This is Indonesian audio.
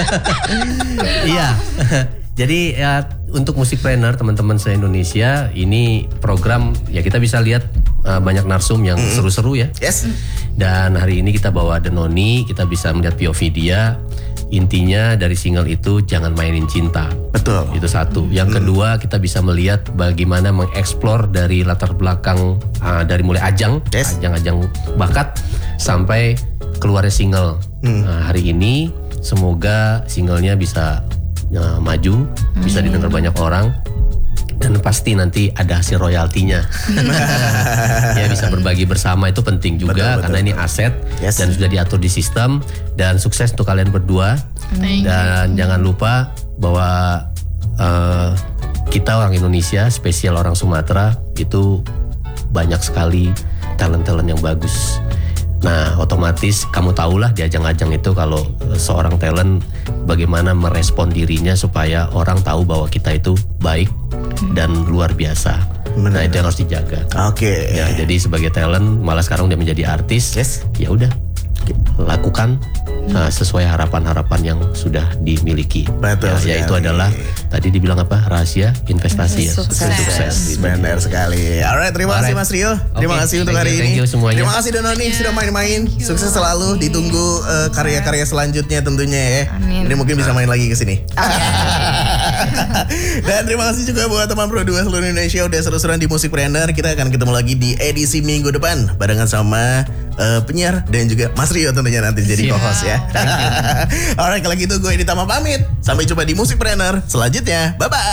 Iya. Jadi ya untuk Musikpreneur teman-teman se-Indonesia ini program ya kita bisa lihat banyak narsum yang seru-seru ya. Yes. Dan hari ini kita bawa Denoni, kita bisa melihat POV dia. Intinya dari single itu jangan mainin cinta. Betul. Itu satu. Yang kedua kita bisa melihat bagaimana mengeksplor dari latar belakang dari mulai ajang bakat sampai keluarnya single. Hari ini semoga singlenya bisa maju, bisa didengar banyak orang. Dan pasti nanti ada hasil royaltinya. Ya bisa berbagi bersama itu penting juga karena ini aset dan sudah diatur di sistem. Dan sukses untuk kalian berdua. Dan jangan lupa bahwa kita orang Indonesia, spesial orang Sumatera itu banyak sekali talent-talent yang bagus. Nah otomatis kamu tahulah di ajang-ajang itu kalau seorang talent bagaimana merespon dirinya supaya orang tahu bahwa kita itu baik dan luar biasa. Nah itu yang harus dijaga. Oke. Ya jadi sebagai talent malah sekarang dia menjadi artis. Ya udah lakukan sesuai harapan-harapan yang sudah dimiliki. Betul. Ya itu adalah tadi dibilang apa? Rahasia investasi ya. Sukses. Benar sekali. Alright, terima kasih Mas Rio. Terima kasih untuk hari ini. Thank you semuanya. Terima kasih Denoni sudah main-main. Sukses selalu. Ditunggu karya-karya selanjutnya tentunya ya. Amin. Jadi mungkin bisa main lagi ke sini. Dan terima kasih juga buat teman Pro 2 seluruh Indonesia udah seru-seruan di Musikpreneur. Kita akan ketemu lagi di edisi minggu depan barengan sama penyiar dan juga Mas Rio tentunya nanti jadi co-host ya. Alright, kalau gitu gue Edi Tama pamit. Sampai jumpa di Musikpreneur selanjutnya. Bye-bye.